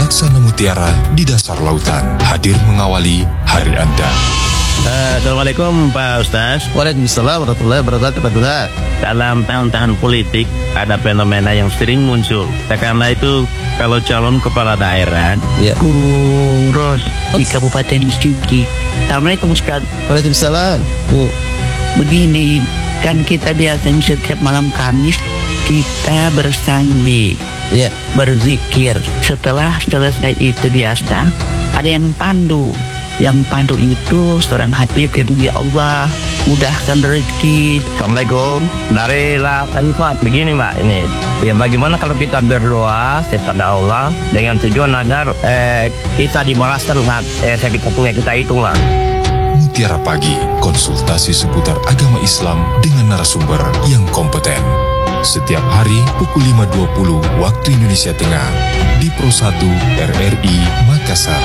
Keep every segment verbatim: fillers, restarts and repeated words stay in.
laksana mutiara di dasar lautan, hadir mengawali hari Anda. Uh, Assalamualaikum Pak Ustaz. Waalaikumsalam warahmatullahi wabarakatuh Pak Dula. Dalam tahun-tahun politik ada fenomena yang sering muncul. Karena itu kalau calon kepala daerah ya. Kurus di Kabupaten Sigi. Assalamualaikum Ustaz. Waalaikumsalam. Bu. Begini, kan kita biasanya setiap malam Kamis kita bersambi, ya, berzikir. Setelah selesai itu biasa ada yang pandu. Yang pandu itu seorang Habib yang ya Allah mudahkan rezeki. Assalamualaikum. Dari La Khalifat. Begini Mbak, ini ya, bagaimana kalau kita berdoa kepada Allah dengan tujuan agar eh, kita dibalas dengan eh, sakit hatinya kita itu lah. Mutiara Pagi, konsultasi seputar agama Islam dengan narasumber yang kompeten. Setiap hari pukul lima dua puluh waktu Indonesia Tengah di Pro satu R R I Makassar.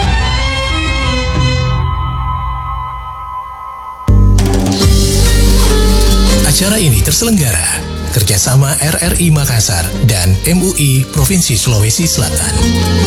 Acara ini terselenggara kerjasama R R I Makassar dan M U I Provinsi Sulawesi Selatan.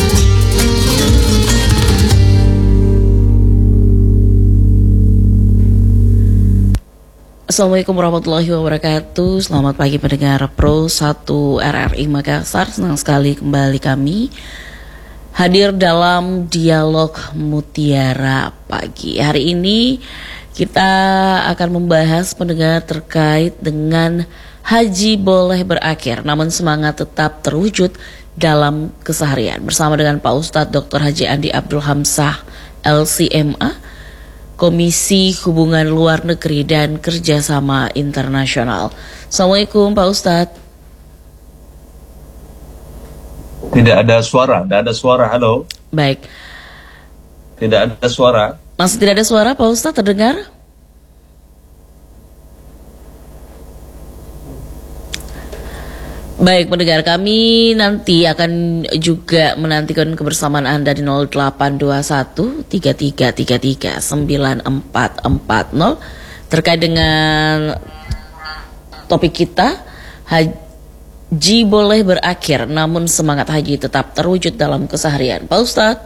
Assalamualaikum warahmatullahi wabarakatuh. Selamat pagi pendengar Pro satu R R I Makassar. Senang sekali kembali kami hadir dalam dialog Mutiara Pagi. Hari ini kita akan membahas pendengar terkait dengan haji boleh berakhir, namun semangat tetap terwujud dalam keseharian. Bersama dengan Pak Ustadz Doktor Haji Andi Abdul Hamzah L C M A, Komisi Hubungan Luar Negeri dan Kerjasama Internasional. Assalamualaikum Pak Ustadz. Tidak ada suara, tidak ada suara, halo. Baik. Tidak ada suara. Masih tidak ada suara Pak Ustadz, terdengar? Baik, pendengar, kami nanti akan juga menantikan kebersamaan Anda di nol delapan dua satu tiga tiga tiga tiga sembilan empat empat nol terkait dengan topik kita, haji boleh berakhir namun semangat haji tetap terwujud dalam keseharian. Pak Ustadz.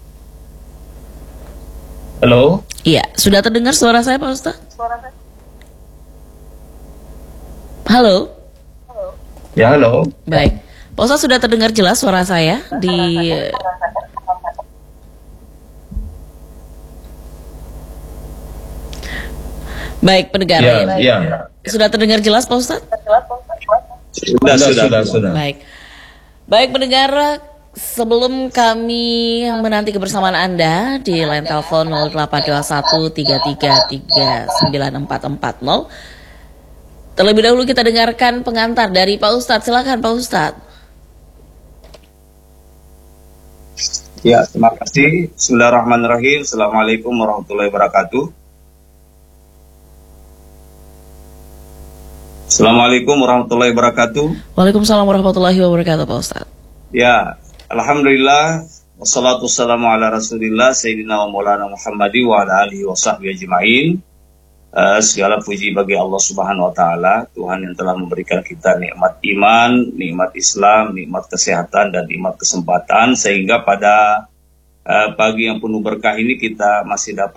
Halo. Iya, sudah terdengar suara saya Pak Ustadz? Halo. Ya, halo. Baik, Pak Ustadz sudah terdengar jelas suara saya di... Baik, pendengar ya, ya. Ya. Sudah terdengar jelas Pak Ustadz? Sudah, sudah, sudah, sudah. Baik, baik pendengar, sebelum kami menanti kebersamaan Anda di line telepon nol delapan dua satu tiga tiga tiga sembilan empat empat nol, terlebih dahulu kita dengarkan pengantar dari Pak Ustadz. Silakan Pak Ustadz. Ya, terima kasih. Bismillahirrahmanirrahim. Assalamualaikum warahmatullahi wabarakatuh. Assalamualaikum warahmatullahi wabarakatuh. Waalaikumsalam warahmatullahi wabarakatuh Pak Ustadz. Ya, alhamdulillah. Wassalatu wassalamu ala rasulillah Sayyidina wa maulana Muhammadi wa ala alihi wa sahbihi ajma'in. Uh, segala puji bagi Allah Subhanahu wa Ta'ala, Tuhan yang telah memberikan kita nikmat iman, nikmat Islam, nikmat kesehatan, dan nikmat kesempatan, sehingga pada uh, pagi yang penuh berkah ini kita masih dapat